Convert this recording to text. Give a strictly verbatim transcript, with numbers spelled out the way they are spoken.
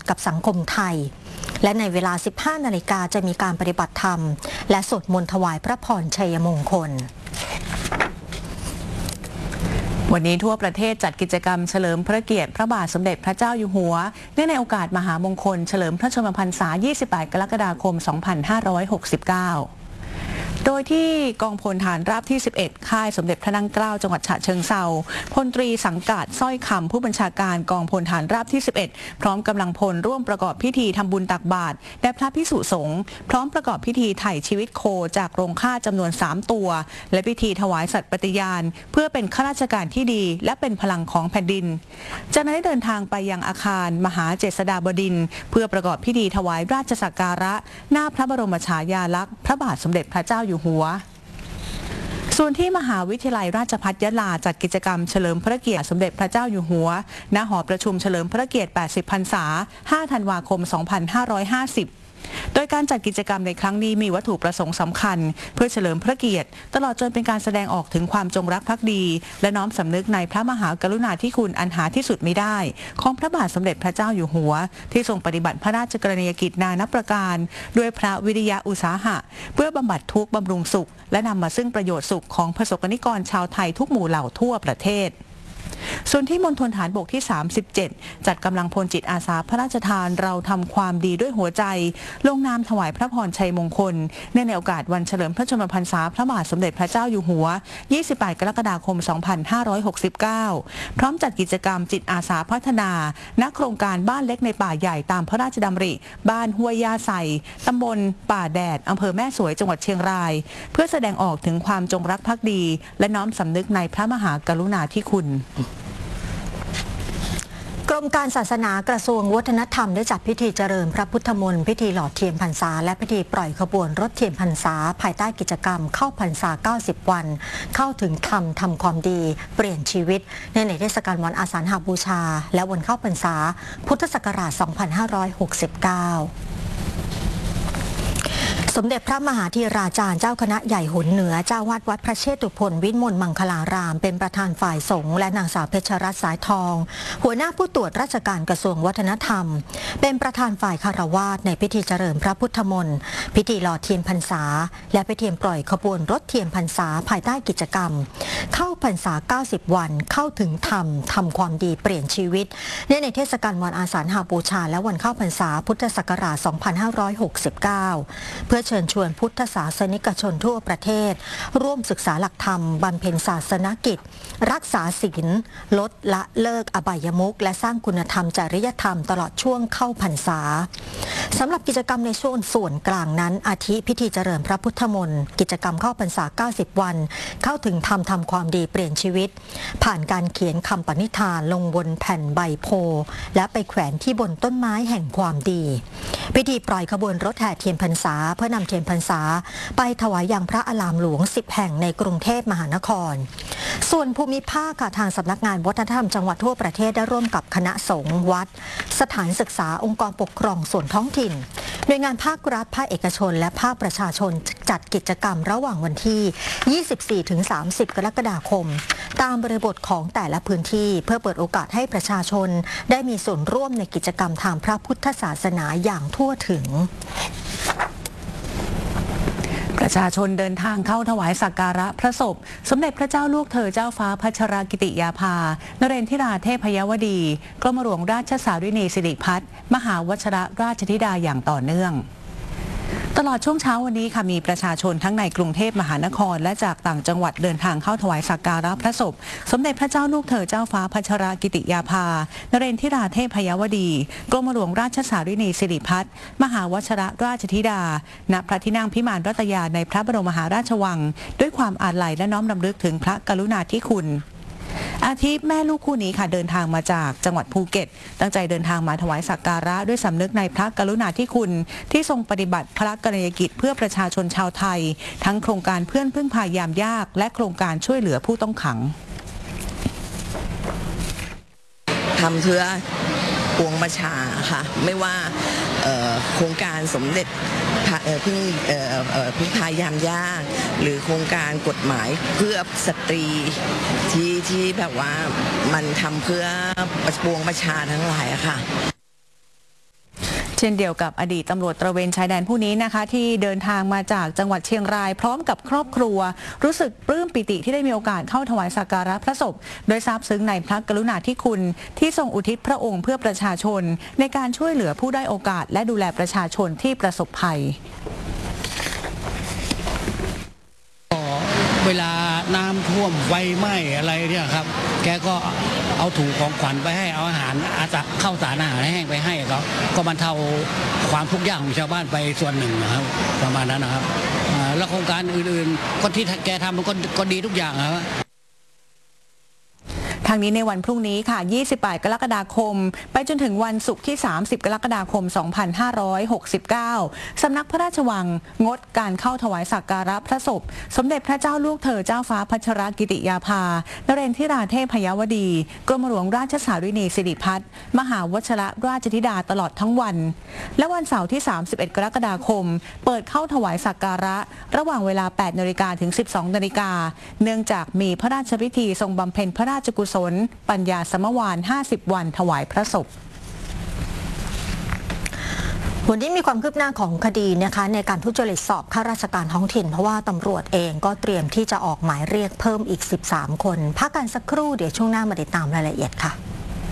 กับสังคมไทยและในเวลา สิบห้านาฬิกาจะมีการปฏิบัติธรรมและสวดมนต์ถวายพระพรชัยมงคลวันนี้ทั่วประเทศจัดกิจกรรมเฉลิมพระเกียรติพระบาทสมเด็จพระเจ้าอยู่หัวเนื่องในโอกาสมหามงคลเฉลิมพระชนมพรรษา ยี่สิบแปด กรกฎาคม สองพันห้าร้อยหกสิบเก้า โดยที่กองพลฐานราบที่ สิบเอ็ด ค่ายสมเด็จพระนั่งเกล้าจังหวัดฉะเชิงเทราพลตรีสังกัดสร้อยคำผู้บัญชาการกองพลฐานราบที่ สิบเอ็ด พร้อมกำลังพลร่วมประกอบพิธีทำบุญตักบาตรแด่พระภิกษุสงฆ์พร้อมประกอบพิธีไถ่ชีวิตโคจากโรงฆ่าจำนวนสามตัวและพิธีถวายสัตย์ปฏิญาณเพื่อเป็นข้าราชการที่ดีและเป็นพลังของแผ่นดินจากนั้นได้เดินทางไปยังอาคารมหาเจษฎาบดินทร์เพื่อประกอบพิธีถวายราชสักการะหน้าพระบรมฉายาลักษณ์พระบาทสมเด็จพระเจ้าอยู่หัวส่วนที่มหาวิทยาลัยราชภัฏยะลาจัดกิจกรรมเฉลิมพระเกียรติสมเด็จพระเจ้าอยู่หัวณหอประชุมเฉลิมพระเกียรติ แปดสิบ พรรษา ห้า ธันวาคม สองพันห้าร้อยห้าสิบ โดยการจัดกิจกรรมในครั้งนี้มีวัตถุประสงค์สำคัญเพื่อเฉลิมพระเกียรติตลอดจนเป็นการแสดงออกถึงความจงรักภักดีและน้อมสำนึกในพระมหากรุณาธิคุณอันหาที่สุดมิได้ของพระบาทสมเด็จพระเจ้าอยู่หัวที่ทรงปฏิบัติพระราชกรณียกิจนานับประการด้วยพระวิริยะอุตสาหะเพื่อบำบัดทุกข์บำรุงสุขและนำมาซึ่งประโยชน์สุขของประสบกนิกรชาวไทยทุกหมู่เหล่าทั่วประเทศส่วนที่มณฑลฐานบกที่ สามสิบเจ็ด จัดกำลังพลจิตอาสาพระราชทานเราทำความดีด้วยหัวใจลงนามถวายพระพรชัยมงคลเนื่องในโอกาสวันเฉลิมพระชนมพรรษาพระบาทสมเด็จพระเจ้าอยู่หัว ยี่สิบแปด กรกฎาคม สองพันห้าร้อยหกสิบเก้า พร้อมจัดกิจกรรมจิตอาสาพัฒนาณโครงการบ้านเล็กในป่าใหญ่ตามพระราชดำริบ้านห้วยยาไซตำบลป่าแดดอำเภอแม่สวยจังหวัดเชียงรายเพื่อแสดงออกถึงความจงรักภักดีและน้อมสำนึกในพระมหากรุณาธิคุณกรมการศาสนากระทรวงวัฒนธรรมได้จัดพิธีเจริญพระพุทธมนต์พิธีหล่อเทียนพรรษาและพิธีปล่อยขบวนรถเทียนพรรษาภายใต้กิจกรรมเข้าพรรษาเก้าสิบวันเข้าถึงธรรมทำความดีเปลี่ยนชีวิตในในเทศกาลวันอาสาฬหบูชาและวันเข้าพรรษาพุทธศักราช สองพันห้าร้อยหกสิบเก้าสมเด็จพระมหาธีราจารย์เจ้าคณะใหญ่หุนเหนือเจ้าวาดวัดพระเชตุพนวิมลมังคลารามเป็นประธานฝ่ายสงฆ์และนางสาวเพชรรัตน์สายทองหัวหน้าผู้ตรวจราชการกระทรวงวัฒนธรรมเป็นประธานฝ่ายคารวาสในพิธีเจริญพระพุทธมนต์พิธีหล่อเทียนพรรษาและพิธีปล่อยขบวนรถเทียนพรรษาภายใต้กิจกรรมเข้าพรรษาเก้าสิบวันเข้าถึงธรรมทำความดีเปลี่ยนชีวิตเนื่องในเทศกาลวันอาสาฬหบูชาและวันเข้าพรรษาพุทธศักราช สองพันห้าร้อยหกสิบเก้า เพื่อเชิญชวนพุทธศาสนิกชนทั่วประเทศร่วมศึกษาหลักธรรมบำเพ็ญศาสนกิจรักษาศีลลดละเลิกอบายมุขและสร้างคุณธรรมจริยธรรมตลอดช่วงเข้าพรรษาสำหรับกิจกรรมในช่วงส่วนกลางนั้นอาทิพิธีเจริญพระพุทธมนต์กิจกรรมเข้าพรรษาเก้าสิบวันเข้าถึงธรรมทำความดีเปลี่ยนชีวิตผ่านการเขียนคำปณิธานลงบนแผ่นใบโพและไปแขวนที่บนต้นไม้แห่งความดีพิธีปล่อยขบวนรถแห่เทียนพรรษาเพื่อนำเทียนพรรษาไปถวายยังพระอารามหลวงสิบแห่งในกรุงเทพมหานครส่วนภูมิภาคทางสำนักงานวัฒนธรรมจังหวัดทั่วประเทศได้ร่วมกับคณะสงฆ์วัดสถานศึกษาองค์กรปกครองส่วนท้องถิ่นหน่วยงานภาครัฐภาคเอกชนและภาคประชาชนจัดกิจกรรมระหว่างวันที่ ยี่สิบสี่ถึงสามสิบ กรกฎาคมตามบริบทของแต่ละพื้นที่เพื่อเปิดโอกาสให้ประชาชนได้มีส่วนร่วมในกิจกรรมทางพระพุทธศาสนาอย่างทั่วถึงประชาชนเดินทางเข้าถวายสักการะพระศพสมเด็จพระเจ้าลูกเธอเจ้าฟ้าพัชรกิติยาภานเรนทิราเทพยวดีกรมหลวงราชสารินีสิริพัฒน์มหาวชิรราชธิดาอย่างต่อเนื่องตลอดช่วงเช้าวันนี้ค่ะมีประชาชนทั้งในกรุงเทพมหานครและจากต่างจังหวัดเดินทางเข้าถวายสักการะพระศพสมเด็จพระเจ้าลูกเธอเจ้าฟ้าพัชรกิติยาภานเรนทิราเทพยวดีกรมหลวงราชสารินีสิริพัฒน์มหาวชิรราชธิดาณพระที่นั่งพิมานรัตยาในพระบรมมหาราชวังด้วยความอาลัยและน้อมรำลึกถึงพระกรุณาธิคุณอาทิแม่ลูกคู่นี้ค่ะเดินทางมาจากจังหวัดภูเก็ตตั้งใจเดินทางมาถวายสักการะด้วยสำนึกในพระกรุณาธิคุณที่ทรงปฏิบัติพระกรณียกิจเพื่อประชาชนชาวไทยทั้งโครงการเพื่อนพึ่งพายามยากและโครงการช่วยเหลือผู้ต้องขังทำเพื่อปวงประชาค่ะไม่ว่าโครงการสมเด็จพึ่งพึ่งพายามยากหรือโครงการกฎหมายเพื่อสตรีที่ที่แบบว่ามันทำเพื่อปวงประชาทั้งหลายอะค่ะช่นเดียวกับอดีตตำรวจตระเวนชายแดนผู้นี้นะคะที่เดินทางมาจากจังหวัดเชียงรายพร้อมกับครอบครัวรู้สึกปลื้มปิติที่ได้มีโอกาสเข้าถวายสักการะพระศพโดยซาบซึ้งในพระกรุณาธิคุณที่ทรงอุทิศพระองค์เพื่อประชาชนในการช่วยเหลือผู้ได้โอกาสและดูแลประชาชนที่ประสบภัยเวลาน้ำท่วมไฟไหม้อะไรเนี่ยครับแกก็เอาถุงของขวัญไปให้เอาอาหารอาจจะเข้าสารอาหารแห้งไปให้เขาก็บรรเทาความทุกข์ยากของชาวบ้านไปส่วนหนึ่งนะครับประมาณนั้นนะครับแล้วโครงการอื่นๆก็ที่แกทำมันก็ดีทุกอย่างครับทางนี้ในวันพรุ่งนี้ค่ะยี่สิบแปดกรกฎาคมไปจนถึงวันศุกร์ที่สามสิบกรกฎาคมสองพันห้าร้อยหกสิบเก้าสำนักพระราชวังงดการเข้าถวายสักการะพระศพสมเด็จพระเจ้าลูกเธอเจ้าฟ้าพัชรกิติยาภานเรนทิราเทพยวดีกรมหลวงราชสารินีสิริพัฒน์มหาวชิรราชธิดาตลอดทั้งวันและวันเสาร์ที่สามสิบเอ็ดกรกฎาคมเปิดเข้าถวายสักการะระหว่างเวลาแปดนาฬิกาถึงสิบสองนาฬิกาเนื่องจากมีพระราชพิธีทรงบำเพ็ญพระราชกุศลปัญญาสมวานห้าสิบวันถวายพระศพวันนี้มีความคืบหน้าของคดีนะคะในการทุจริตสอบข้าราชการท้องถิ่นเพราะว่าตำรวจเองก็เตรียมที่จะออกหมายเรียกเพิ่มอีกสิบสามคนพักกันสักครู่เดี๋ยวช่วงหน้ามาติดตามรายละเอียดค่ะ